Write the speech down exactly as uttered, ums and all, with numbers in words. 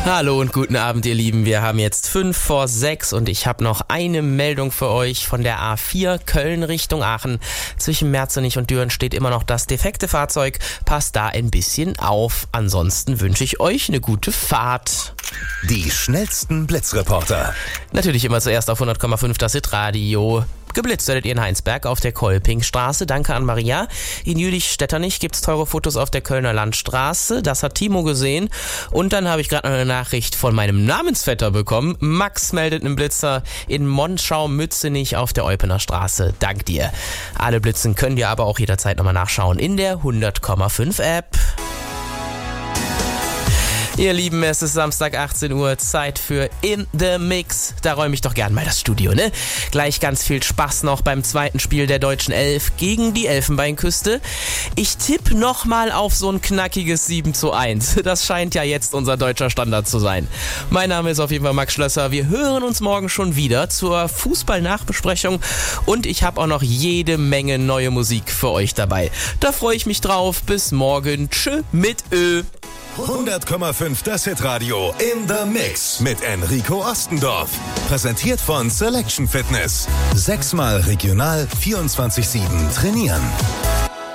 Hallo und guten Abend, ihr Lieben. Wir haben jetzt fünf vor sechs und ich habe noch eine Meldung für euch von der A vier Köln Richtung Aachen. Zwischen Merzenich und Düren steht immer noch das defekte Fahrzeug. Passt da ein bisschen auf. Ansonsten wünsche ich euch eine gute Fahrt. Die schnellsten Blitzreporter. Natürlich immer zuerst auf hundert Komma fünf das Hitradio. Geblitzt werdet ihr in Heinsberg auf der Kolpingstraße. Danke an Maria. In Jülich-Stetternich gibt's teure Fotos auf der Kölner Landstraße. Das hat Timo gesehen. Und dann habe ich gerade noch eine Nachricht von meinem Namensvetter bekommen. Max meldet einen Blitzer in Monschau-Mützenich auf der Eupener Straße. Dank dir. Alle Blitzen könnt ihr aber auch jederzeit nochmal nachschauen in der hundert Komma fünf App. Ihr Lieben, es ist Samstag achtzehn Uhr, Zeit für In The Mix. Da räume ich doch gern mal das Studio, ne? Gleich ganz viel Spaß noch beim zweiten Spiel der deutschen Elf gegen die Elfenbeinküste. Ich tippe nochmal auf so ein knackiges sieben zu eins. Das scheint ja jetzt unser deutscher Standard zu sein. Mein Name ist auf jeden Fall Max Schlösser. Wir hören uns morgen schon wieder zur Fußball-Nachbesprechung und ich habe auch noch jede Menge neue Musik für euch dabei. Da freue ich mich drauf. Bis morgen. Tschö mit Ö. hundert Komma fünf das Hitradio in the Mix mit Enrico Ostendorf. Präsentiert von Selection Fitness. Sechsmal regional vierundzwanzig sieben trainieren.